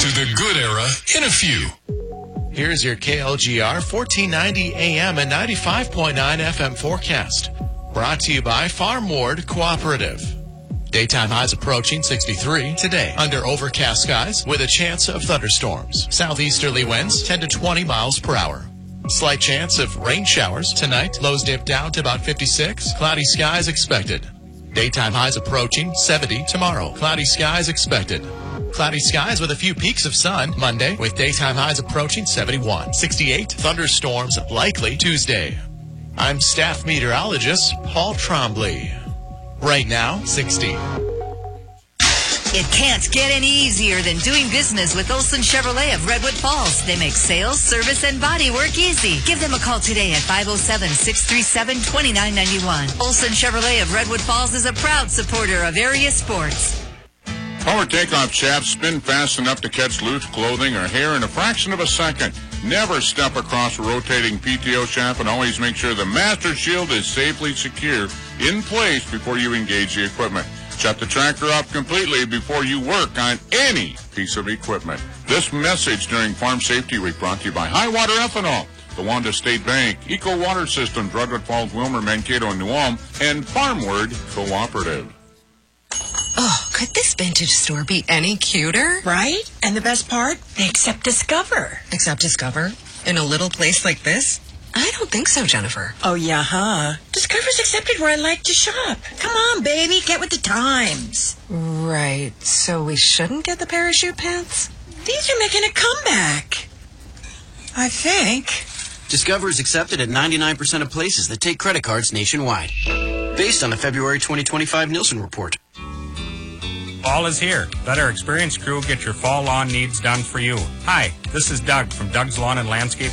to the good era in a few. Here's your KLGR 1490 AM and 95.9 FM forecast. Brought to you by Farm Ward Cooperative. Daytime highs approaching 63 today under overcast skies with a chance of thunderstorms. Southeasterly winds 10 to 20 miles per hour. Slight chance of rain showers tonight. Lows dip down to about 56. Cloudy skies expected. Daytime highs approaching 70 tomorrow. Cloudy skies expected. Cloudy skies with a few peaks of sun Monday with daytime highs approaching 71. 68. Thunderstorms likely Tuesday. I'm staff meteorologist Paul Trombley. Right now, 60. It can't get any easier than doing business with Olson Chevrolet of Redwood Falls. They make sales, service, and body work easy. Give them a call today at 507-637-2991. Olson Chevrolet of Redwood Falls is a proud supporter of area sports. Power takeoff shafts spin fast enough to catch loose clothing or hair in a fraction of a second. Never step across a rotating PTO shaft and always make sure the master shield is safely secure in place before you engage the equipment. Shut the tractor off completely before you work on any piece of equipment. This message during Farm Safety Week brought to you by High Water Ethanol, the Wanda State Bank, Eco Water Systems, Redwood Falls, Wilmer, Mankato, and New Ulm, and Farm Ward Cooperative. Oh, could this vintage store be any cuter? Right? And the best part? They accept Discover. Accept Discover? In a little place like this? I don't think so, Jennifer. Oh, yeah, huh? Discover's accepted where I like to shop. Come on, baby, get with the times. Right. So we shouldn't get the parachute pants? These are making a comeback. I think. Discover is accepted at 99% of places that take credit cards nationwide. Based on the February 2025 Nielsen report. Fall is here. Let our experienced crew get your fall lawn needs done for you. Hi, this is Doug from Doug's Lawn and Landscape